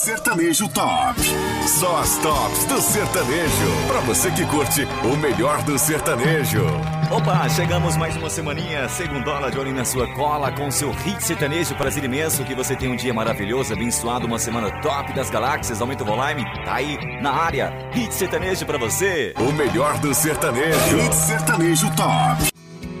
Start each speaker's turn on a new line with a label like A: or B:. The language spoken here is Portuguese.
A: Sertanejo Top. Só as tops do sertanejo. Pra você que curte o melhor do sertanejo.
B: Opa, chegamos mais uma semaninha, Segundola de olho na sua cola com seu hit sertanejo. Prazer imenso que você tenha um dia maravilhoso, abençoado, uma semana top das galáxias. Aumenta o volume, tá aí na área. Hit sertanejo pra você.
A: O melhor do sertanejo. Hit sertanejo Top.